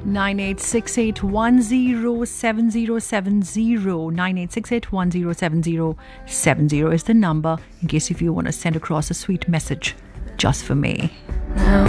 9868107070. 9868107070 is the number in case if you want to send across a sweet message just for me. Now